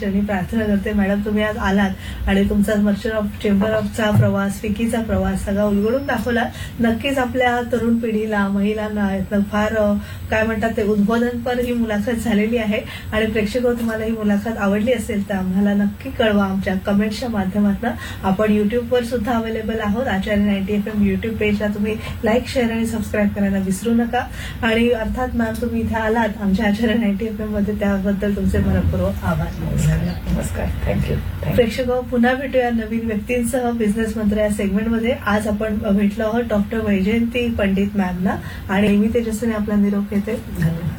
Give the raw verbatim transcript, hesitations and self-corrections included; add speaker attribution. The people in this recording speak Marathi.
Speaker 1: चरणी प्रार्थना करते मॅडम तुम्ही आज आलात आणि तुमचा मर्चंट ऑफ चेंबर ऑफचा प्रवास, फिकीचा प्रवास सगळा उलगडून दाखवला. नक्कीच आपल्या तरुण पिढीला, महिलांना फार काय म्हणतात ते उद्बोधनपर ही मुलाखत झालेली आहे. आणि प्रेक्षक तुम्हाला ही मुलाखत आवडली असेल तर आम्हाला नक्की कळवा आमच्या कमेंट्सच्या माध्यमातून. आपण युट्यूबवर सुद्धा अवेलेबल आहोत. आचार्य नाईन्टी एफ एम युट्यूब पेजला तुम्ही लाईक, शेअर आणि सबस्क्राईब करायला विसरू नका. आणि अर्थात मॅम तुम्ही इथे आलात आमच्या आचार्य नाईन्टी एफ एम मध्ये, त्याबद्दल तुमचे मनपूर्वक आभार.
Speaker 2: नमस्कार. थँक्यू.
Speaker 1: प्रेक्षक पुन्हा भेटूया नवीन व्यक्तींसह बिझनेस मंत्र या सेगमेंटमध्ये. आज आपण भेटलो आहोत डॉक्टर वैजयंती पंडित मॅमना आणि मी तेजस्विनी आपला निरोप घेते. धन्यवाद.